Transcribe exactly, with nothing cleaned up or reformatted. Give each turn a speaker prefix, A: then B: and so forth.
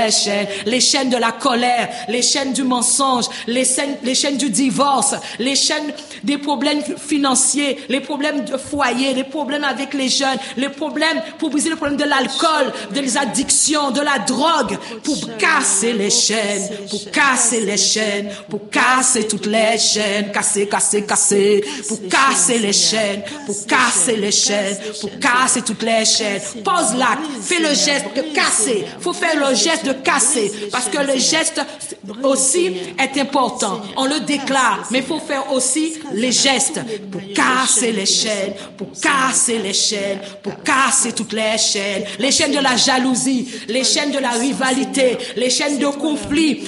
A: les chaînes, les chaînes de la colère, les chaînes du mensonge, les chaînes, les chaînes du divorce, les chaînes des problèmes financiers, les problèmes de foyer, les problèmes avec les jeunes, les problèmes pour briser le problème de l'alcool, des addictions, de la drogue, pour casser les chaînes, pour casser les chaînes, pour casser toutes les chaînes, casser, casser, casser, pour casser les chaînes, pour casser les chaînes, pour casser toutes les chaînes. Pose l'acte, fais le geste de casser. Faut faire le geste de casser, parce que le geste aussi est important. On le déclare, mais il faut faire aussi les gestes pour casser les chaînes, pour casser les chaînes, pour casser toutes les chaînes, les chaînes de la jalousie, les chaînes de la rivalité, les chaînes de conflit,